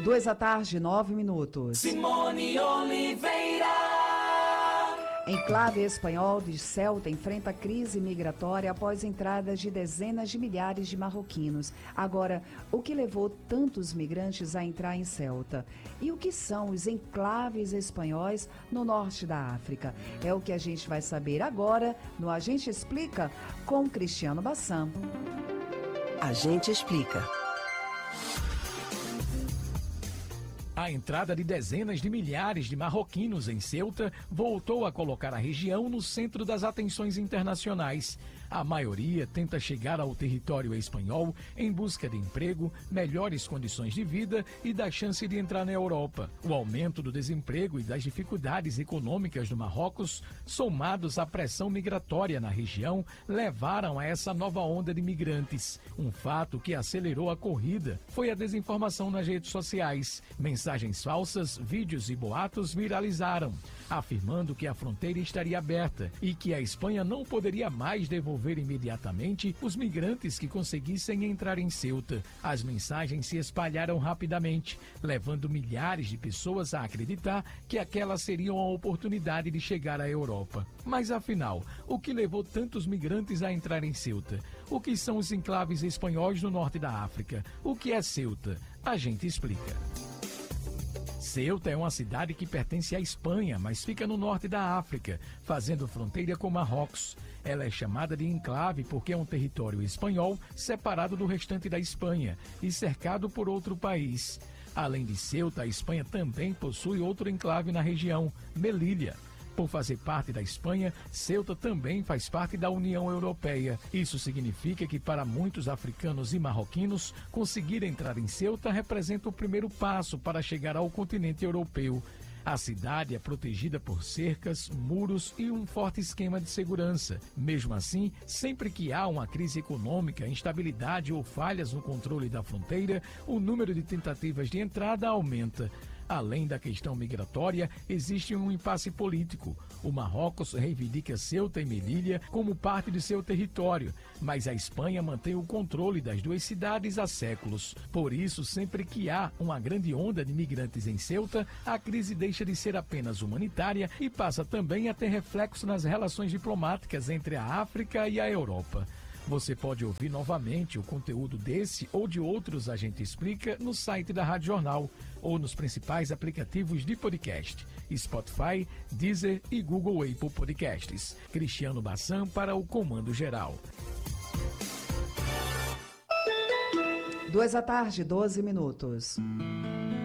2h09. Simone Oliveira. Enclave espanhol de Ceuta enfrenta crise migratória após entradas de dezenas de milhares de marroquinos. Agora, o que levou tantos migrantes a entrar em Ceuta? E o que são os enclaves espanhóis no norte da África? É o que a gente vai saber agora no A Gente Explica com Cristiano Bassan. A Gente Explica. A entrada de dezenas de milhares de marroquinos em Ceuta voltou a colocar a região no centro das atenções internacionais. A maioria tenta chegar ao território espanhol em busca de emprego, melhores condições de vida e da chance de entrar na Europa. O aumento do desemprego e das dificuldades econômicas do Marrocos, somados à pressão migratória na região, levaram a essa nova onda de migrantes. Um fato que acelerou a corrida foi a desinformação nas redes sociais. Mensagens falsas, vídeos e boatos viralizaram, afirmando que a fronteira estaria aberta e que a Espanha não poderia mais devolver imediatamente os migrantes que conseguissem entrar em Ceuta. As mensagens se espalharam rapidamente, levando milhares de pessoas a acreditar que aquela seria uma oportunidade de chegar à Europa. Mas afinal, o que levou tantos migrantes a entrar em Ceuta? O que são os enclaves espanhóis no norte da África? O que é Ceuta? A gente explica. Ceuta é uma cidade que pertence à Espanha, mas fica no norte da África, fazendo fronteira com Marrocos. Ela é chamada de enclave porque é um território espanhol separado do restante da Espanha e cercado por outro país. Além de Ceuta, a Espanha também possui outro enclave na região, Melilla. Por fazer parte da Espanha, Ceuta também faz parte da União Europeia. Isso significa que para muitos africanos e marroquinos, conseguir entrar em Ceuta representa o primeiro passo para chegar ao continente europeu. A cidade é protegida por cercas, muros e um forte esquema de segurança. Mesmo assim, sempre que há uma crise econômica, instabilidade ou falhas no controle da fronteira, o número de tentativas de entrada aumenta. Além da questão migratória, existe um impasse político. O Marrocos reivindica Ceuta e Melilla como parte de seu território, mas a Espanha mantém o controle das duas cidades há séculos. Por isso, sempre que há uma grande onda de migrantes em Ceuta, a crise deixa de ser apenas humanitária e passa também a ter reflexo nas relações diplomáticas entre a África e a Europa. Você pode ouvir novamente o conteúdo desse ou de outros A Gente Explica no site da Rádio Jornal ou nos principais aplicativos de podcast, Spotify, Deezer e Google Apple Podcasts. Cristiano Bassan para o Comando Geral. 2h12.